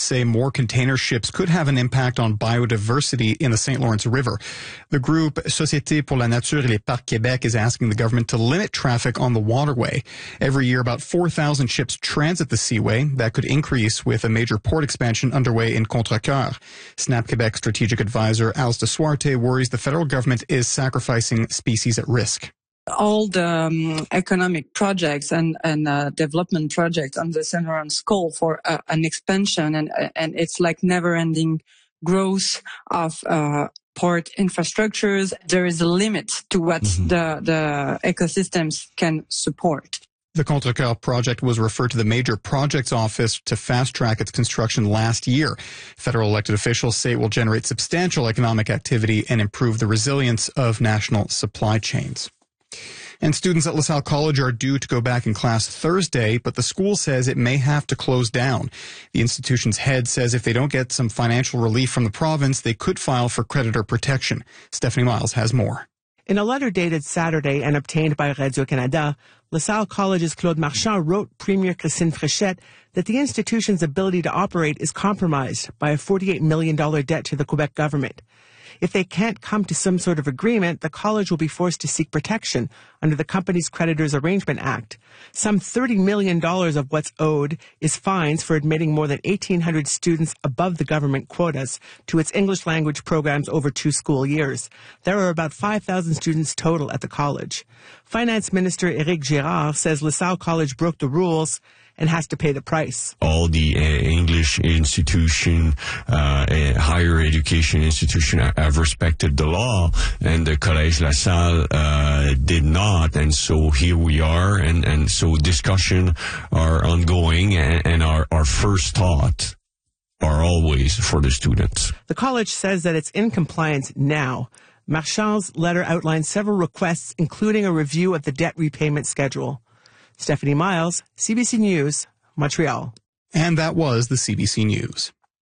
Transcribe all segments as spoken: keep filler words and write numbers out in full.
say more container ships could have an impact on biodiversity in the Saint Lawrence River. The group Société pour la Nature et les Parcs Québec is asking the government to limit traffic on the waterway. Every year, about four thousand ships transit the seaway. That could increase with a major port expansion underway in Contrecoeur. SNAP Quebec strategic advisor Alice de Suarte worries the federal government is sacrificing species at risk. All the um, economic projects and, and uh, development projects on the Saint Lawrence call for uh, an expansion, and and it's like never-ending growth of uh, port infrastructures. There is a limit to what mm-hmm. the, the ecosystems can support. The Contrecoeur project was referred to the Major Projects Office to fast-track its construction last year. Federal elected officials say it will generate substantial economic activity and improve the resilience of national supply chains. And students at LaSalle College are due to go back in class Thursday, but the school says it may have to close down. The institution's head says if they don't get some financial relief from the province, they could file for creditor protection. Stephanie Miles has more. In a letter dated Saturday and obtained by Radio-Canada, LaSalle College's Claude Marchand wrote Premier Christine Fréchette that the institution's ability to operate is compromised by a forty-eight million dollars debt to the Quebec government. If they can't come to some sort of agreement, the college will be forced to seek protection under the Companies Creditors Arrangement Act. Some thirty million dollars of what's owed is fines for admitting more than eighteen hundred students above the government quotas to its English language programs over two school years. There are about five thousand students total at the college. Finance Minister Éric Girard says LaSalle College broke the rules and has to pay the price. All the uh, English institution, uh, uh, higher education institution have respected the law, and the Collège La Salle uh, did not, and so here we are, and, and so discussion are ongoing, and, and our, our first thought are always for the students. The college says that it's in compliance now. Marchand's letter outlines several requests, including a review of the debt repayment schedule. Stephanie Miles, C B C News, Montreal. And that was the C B C News.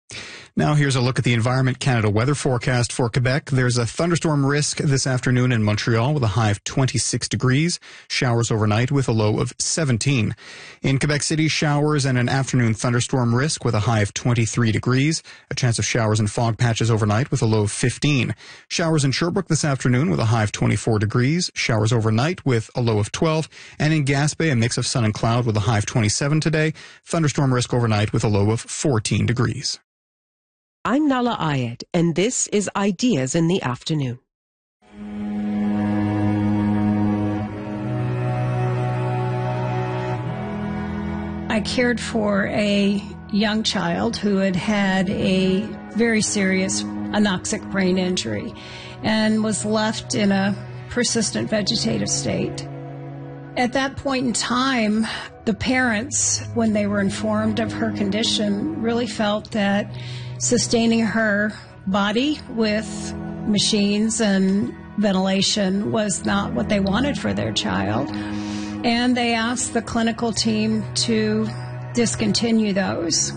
Now here's a look at the Environment Canada weather forecast for Quebec. There's a thunderstorm risk this afternoon in Montreal with a high of twenty-six degrees. Showers overnight with a low of seventeen. In Quebec City, showers and an afternoon thunderstorm risk with a high of twenty-three degrees. A chance of showers and fog patches overnight with a low of fifteen. Showers in Sherbrooke this afternoon with a high of twenty-four degrees. Showers overnight with a low of twelve. And in Gaspé, a mix of sun and cloud with a high of twenty-seven today. Thunderstorm risk overnight with a low of fourteen degrees. I'm Nala Ayed, and this is Ideas in the Afternoon. I cared for a young child who had had a very serious anoxic brain injury and was left in a persistent vegetative state. At that point in time, the parents, when they were informed of her condition, really felt that sustaining her body with machines and ventilation was not what they wanted for their child. And they asked the clinical team to discontinue those.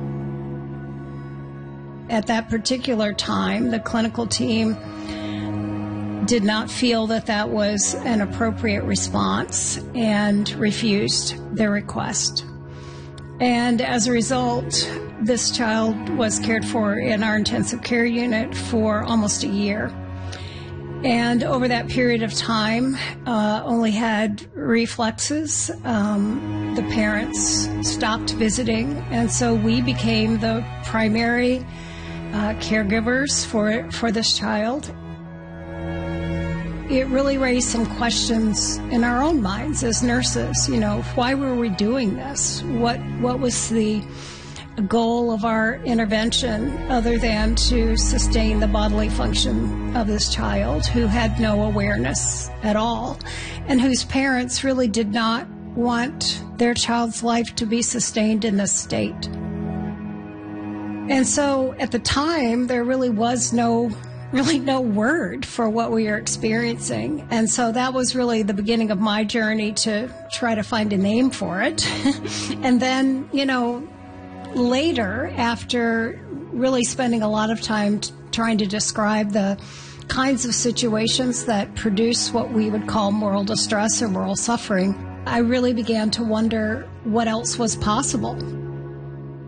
At that particular time, the clinical team did not feel that that was an appropriate response and refused their request. And as a result, this child was cared for in our intensive care unit for almost a year. And over that period of time, uh, only had reflexes. Um, the parents stopped visiting, and so we became the primary uh, caregivers for for this child. It really raised some questions in our own minds as nurses. You know, why were we doing this? What what was the goal of our intervention other than to sustain the bodily function of this child who had no awareness at all and whose parents really did not want their child's life to be sustained in this state? And so at the time, there really was no really no word for what we were experiencing. And so that was really the beginning of my journey to try to find a name for it. And then, you know, later, after really spending a lot of time t- trying to describe the kinds of situations that produce what we would call moral distress or moral suffering, I really began to wonder what else was possible.